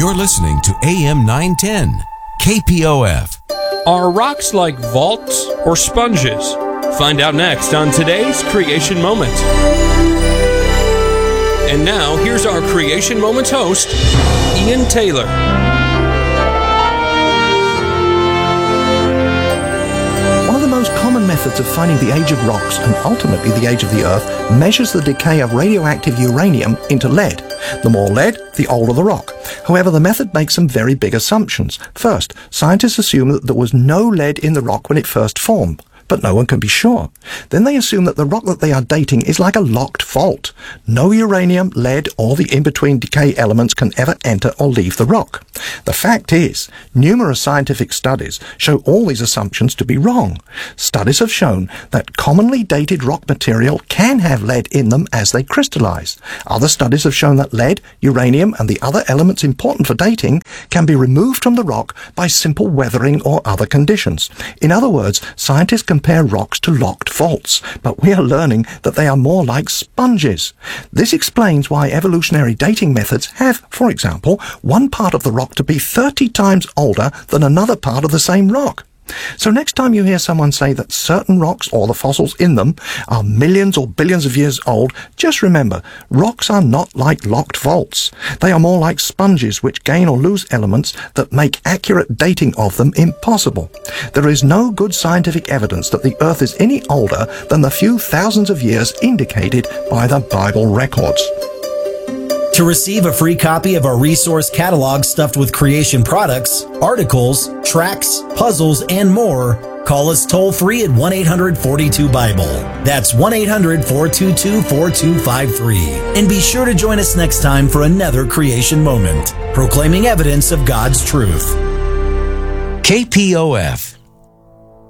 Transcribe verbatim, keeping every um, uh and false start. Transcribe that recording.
You're listening to A M nine ten, K P O F. Are rocks like vaults or sponges? Find out next on today's Creation Moment. And now, here's our Creation Moments host, Ian Taylor. One of the most common methods of finding the age of rocks and ultimately the age of the Earth measures the decay of radioactive uranium into lead. The more lead, the older the rock. However, the method makes some very big assumptions. First, scientists assume that there was no lead in the rock when it first formed. But no one can be sure. Then they assume that the rock that they are dating is like a locked vault. No uranium, lead, or the in-between decay elements can ever enter or leave the rock. The fact is, numerous scientific studies show all these assumptions to be wrong. Studies have shown that commonly dated rock material can have lead in them as they crystallize. Other studies have shown that lead, uranium, and the other elements important for dating can be removed from the rock by simple weathering or other conditions. In other words, scientists compare rocks to locked vaults, but we are learning that they are more like sponges. This explains why evolutionary dating methods have, for example, one part of the rock to be thirty times older than another part of the same rock. So next time you hear someone say that certain rocks or the fossils in them are millions or billions of years old, just remember, rocks are not like locked vaults. They are more like sponges which gain or lose elements that make accurate dating of them impossible. There is no good scientific evidence that the Earth is any older than the few thousands of years indicated by the Bible records. To receive a free copy of our resource catalog stuffed with creation products, articles, tracks, puzzles, and more, call us toll-free at one eight hundred four two Bible. That's one eight hundred four two two four two five three. And be sure to join us next time for another creation moment, proclaiming evidence of God's truth. K P O F.